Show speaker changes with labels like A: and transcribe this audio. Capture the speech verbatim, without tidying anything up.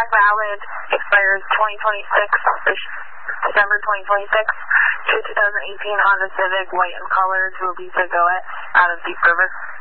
A: valid, expires twenty twenty-six, December twenty twenty-six. two thousand eighteen Honda Civic, white in color, to Elisa Goetz out of Deep River.